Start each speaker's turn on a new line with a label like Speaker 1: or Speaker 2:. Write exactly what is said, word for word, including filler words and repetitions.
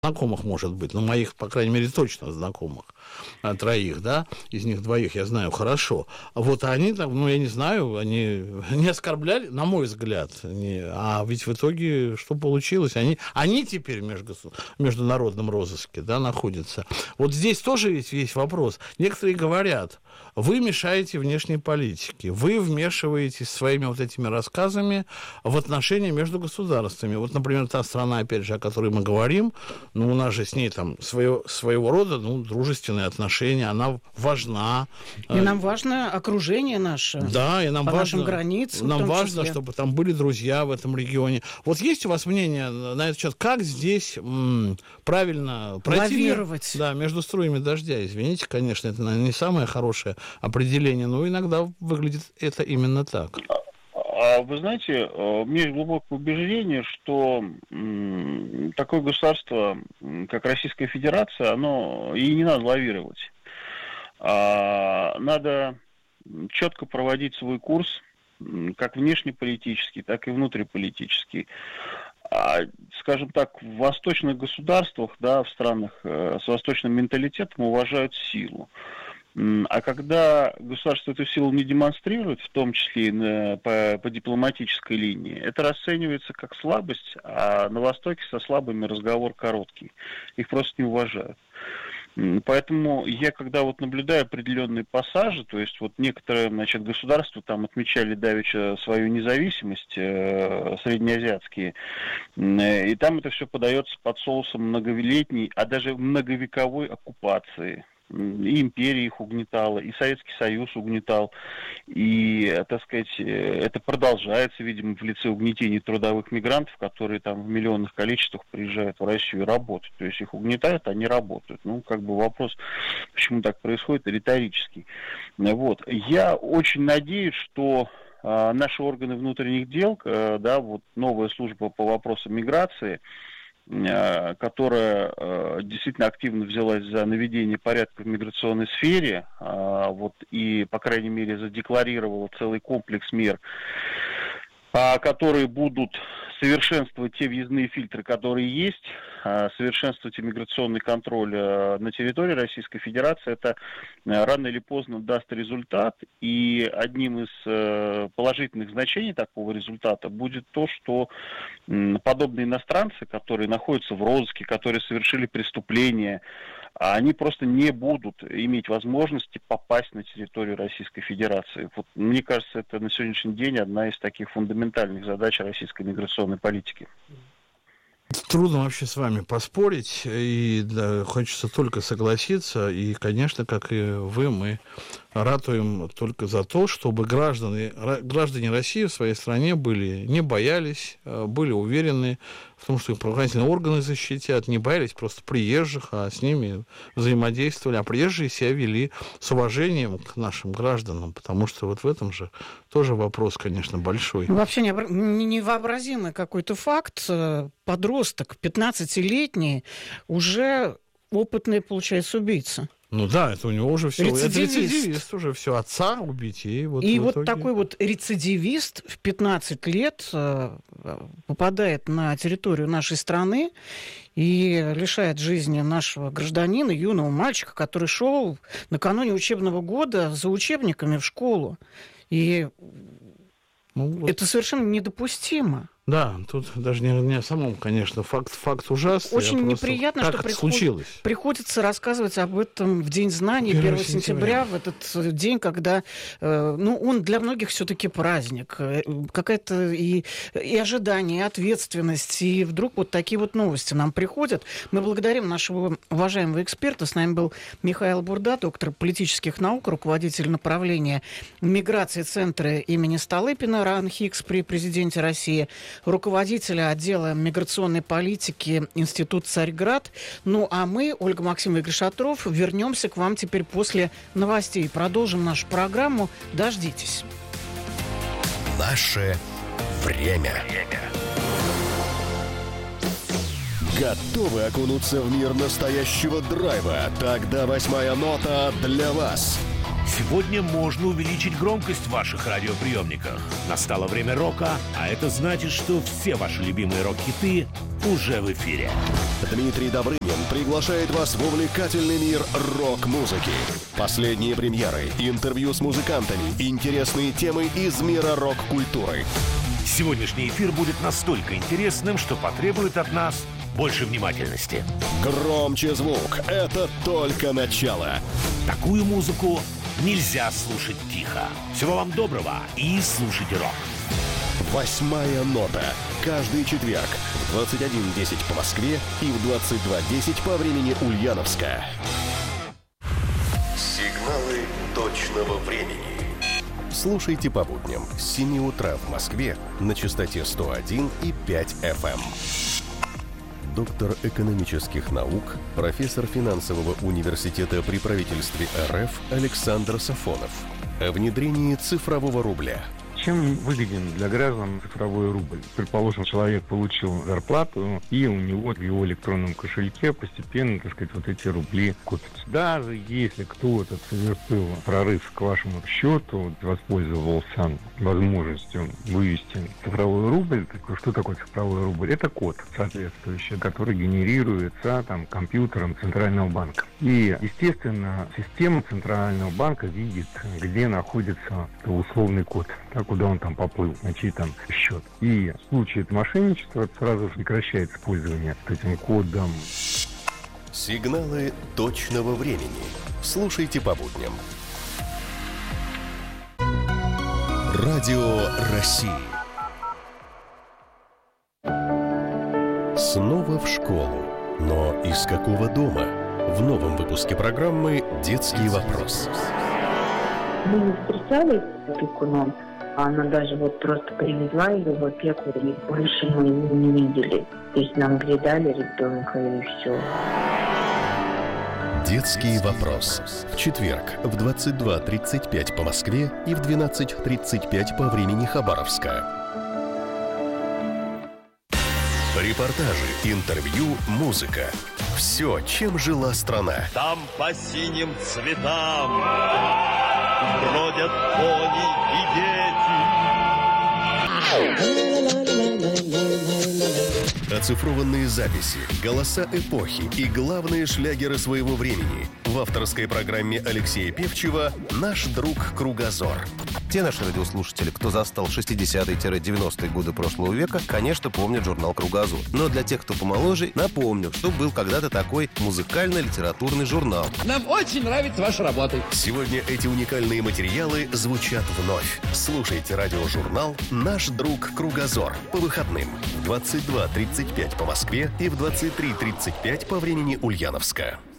Speaker 1: знакомых, может быть, но моих, по крайней мере, точно знакомых, троих, да, из них двоих я знаю хорошо. Вот они, ну, я не знаю, они не оскорбляли, на мой взгляд, не, а ведь в итоге что получилось? Они, они теперь в между, международном розыске, да, находятся. Вот здесь тоже ведь есть вопрос. Некоторые говорят, вы мешаете внешней политике, вы вмешиваетесь своими вот этими рассказами в отношения между государствами. Вот, например, та страна, опять же, о которой мы говорим, ну, у нас же с ней там свое, своего рода, ну, дружественные отношения, она важна.
Speaker 2: И нам важно окружение наше.
Speaker 1: Да, и нам
Speaker 2: по
Speaker 1: важно,
Speaker 2: нашим границам.
Speaker 1: Нам важно, числе. чтобы там были друзья в этом регионе. Вот есть у вас мнение на этот счет, как здесь м, правильно пройти
Speaker 2: лавировать?
Speaker 1: Да, между струями дождя. Извините, конечно, это, наверное, не самое хорошее определение, но иногда выглядит это именно так.
Speaker 3: Вы знаете, у меня есть глубокое убеждение, что такое государство, как Российская Федерация, оно и не надо лавировать. Надо четко проводить свой курс, как внешнеполитический, так и внутриполитический. Скажем так, в восточных государствах, да, в странах с восточным менталитетом уважают силу. А когда государство эту силу не демонстрирует, в том числе и на, по, по дипломатической линии, это расценивается как слабость, а на Востоке со слабыми разговор короткий. Их просто не уважают. Поэтому я, когда вот наблюдаю определенные пассажи, то есть вот некоторые, значит, государства там отмечали давеча свою независимость, э, среднеазиатские, э, и там это все подается под соусом многолетней, а даже многовековой оккупации. И империя их угнетала, и Советский Союз угнетал, и, так сказать, это продолжается, видимо, в лице угнетения трудовых мигрантов, которые там в миллионных количествах приезжают в Россию работать. То есть их угнетают, они работают. Ну, как бы вопрос, почему так происходит, риторический. Вот. Я очень надеюсь, что а, наши органы внутренних дел, а, да, вот новая служба по вопросам миграции, которая э, действительно активно взялась за наведение порядка в миграционной сфере, э, вот, и, по крайней мере, задекларировала целый комплекс мер, э, которые будут совершенствовать те въездные фильтры, которые есть, э, совершенствовать иммиграционный контроль э, на территории Российской Федерации. Это э, рано или поздно даст результат, и одним из э, положительных значений такого результата будет то, что э, подобные иностранцы, которые находятся в розыске, которые совершили преступления, они просто не будут иметь возможности попасть на территорию Российской Федерации. Вот, мне кажется, это на сегодняшний день одна из таких фундаментальных задач российской миграционной политики.
Speaker 1: Трудно вообще с вами поспорить, и да, хочется только согласиться, и, конечно, как и вы, мы ратуем только за то, чтобы граждане, граждане России в своей стране были, не боялись, были уверены в том, что их правоохранительные органы защитят, не боялись просто приезжих, а с ними взаимодействовали, а приезжие себя вели с уважением к нашим гражданам, потому что вот в этом же тоже вопрос, конечно, большой.
Speaker 2: Вообще невообразимый какой-то факт. Подросток, пятнадцатилетний, уже опытный, получается, убийца.
Speaker 1: Ну да, это у него уже все.
Speaker 2: Рецидивист.
Speaker 1: Это рецидивист уже все. Отца убить. И вот,
Speaker 2: и вот
Speaker 1: итоге...
Speaker 2: такой вот рецидивист в пятнадцать лет попадает на территорию нашей страны и лишает жизни нашего гражданина, юного мальчика, который шел накануне учебного года за учебниками в школу. И ну, вот. Это совершенно недопустимо.
Speaker 1: Да, тут даже не, не о самом, конечно, факт, факт ужасный.
Speaker 2: Очень неприятно,
Speaker 1: как
Speaker 2: что
Speaker 1: это
Speaker 2: приход...
Speaker 1: случилось.
Speaker 2: приходится рассказывать об этом в День знаний, первого сентября, в этот день, когда, ну, он для многих все-таки праздник, какая-то и, и ожидание, и ответственность, и вдруг вот такие вот новости нам приходят. Мы благодарим нашего уважаемого эксперта. С нами был Михаил Бурда, доктор политических наук, руководитель направления миграции Центра имени Столыпина РАН ХИКС при президенте России, руководителя отдела миграционной политики Институт Царьград. Ну, а мы, Ольга Максимова и Игорь Шатров, вернемся к вам теперь после новостей. Продолжим нашу программу. Дождитесь.
Speaker 4: Наше время. Готовы окунуться в мир настоящего драйва? Тогда восьмая нота для вас.
Speaker 5: Сегодня можно увеличить громкость в ваших радиоприемниках. Настало время рока, а это значит, что все ваши любимые рок-хиты уже в эфире.
Speaker 4: Дмитрий Добрынин приглашает вас в увлекательный мир рок-музыки. Последние премьеры, интервью с музыкантами, интересные темы из мира рок-культуры.
Speaker 5: Сегодняшний эфир будет настолько интересным, что потребует от нас больше внимательности.
Speaker 4: Громче звук, это только начало.
Speaker 5: Такую музыку нельзя слушать тихо. Всего вам доброго и слушайте рок.
Speaker 4: Восьмая нота. Каждый четверг в двадцать один десять по Москве и в двадцать два десять по времени Ульяновска. Сигналы точного времени. Слушайте по будням с семи утра в Москве на частоте сто один и пять эф эм. Доктор экономических наук, профессор финансового университета при правительстве эр эф Александр Сафонов. О внедрении цифрового рубля.
Speaker 6: Чем выгоден для граждан цифровой рубль? Предположим, человек получил зарплату, и у него в его электронном кошельке постепенно, так сказать, вот эти рубли копятся. Даже если кто-то совершил прорыв к вашему счету, воспользовался возможностью вывести цифровой рубль, что такое цифровой рубль? Это код соответствующий, который генерируется там, компьютером Центрального банка. И, естественно, система Центрального банка видит, где находится условный код, куда он там поплыл, на чей там счет. И в случае мошенничества сразу же прекращается пользование этим кодом.
Speaker 4: Сигналы точного времени. Слушайте по будням. Радио России. Снова в школу. Но из какого дома? В новом выпуске программы «Детский вопрос».
Speaker 7: Мы не встречались с опекуном. Она даже вот просто привезла ее в опеку, и больше мы его не видели. То есть нам передали ребенка, и все.
Speaker 4: «Детский вопрос». В четверг в двадцать два тридцать пять по Москве и в двенадцать тридцать пять по времени Хабаровска. Репортажи, интервью, музыка. Все, чем жила страна.
Speaker 8: Там по синим цветам бродят кони и дети.
Speaker 4: Оцифрованные записи, голоса эпохи и главные шлягеры своего времени в авторской программе Алексея Певчева «Наш друг Кругозор».
Speaker 9: Те наши радиослушатели, кто застал шестидесятые-девяностые годы прошлого века, конечно, помнят журнал «Кругозор». Но для тех, кто помоложе, напомню, что был когда-то такой музыкально-литературный журнал.
Speaker 10: Нам очень нравится ваша работа.
Speaker 4: Сегодня эти уникальные материалы звучат вновь. Слушайте радиожурнал «Наш друг Кругозор» по выходным в двадцать два тридцать пять по Москве и в двадцать три тридцать пять по времени Ульяновска.